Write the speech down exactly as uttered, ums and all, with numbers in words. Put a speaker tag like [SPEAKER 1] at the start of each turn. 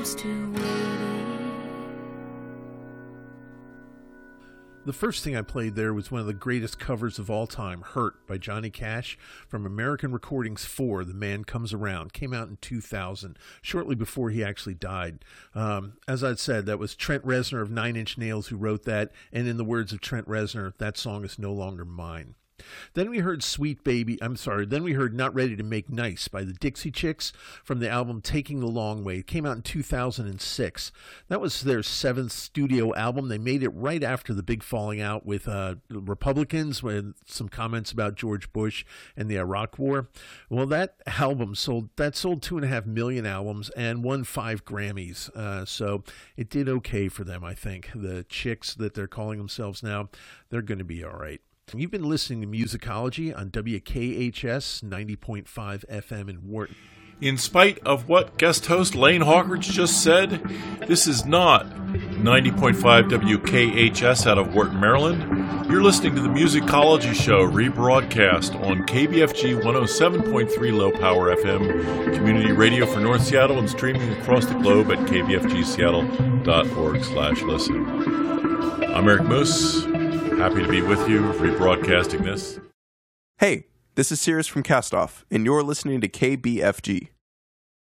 [SPEAKER 1] used to waiting.
[SPEAKER 2] The first thing I played there was one of the greatest covers of all time, Hurt by Johnny Cash from American Recordings four, The Man Comes Around. Came out in two thousand, shortly before he actually died. Um, as I said, that was Trent Reznor of Nine Inch Nails who wrote that, and in the words of Trent Reznor, that song is no longer mine. Then we heard Sweet Baby, I'm sorry, then we heard Not Ready to Make Nice by the Dixie Chicks from the album Taking the Long Way. It came out in two thousand six. That was their seventh studio album. They made it right after the big falling out with uh, Republicans, with some comments about George Bush and the Iraq War. Well, that album sold, that sold two and a half million albums and won five Grammys. Uh, so it did okay for them, I think. The Chicks that they're calling themselves now, they're going to be all right. You've been listening to Musicology on W K H S ninety point five F M in Wharton.
[SPEAKER 3] In spite of what guest host Lane Hawkridge just said, this is not ninety point five W K H S out of Wharton, Maryland. You're listening to the Musicology Show, rebroadcast on K B F G one oh seven point three Low Power F M, community radio for North Seattle, and streaming across the globe at k b f g seattle dot org slash listen. I'm Eric Moose. Happy to be with you, rebroadcasting this.
[SPEAKER 4] Hey, this is Sirius from Castoff, and you're listening to K B F G.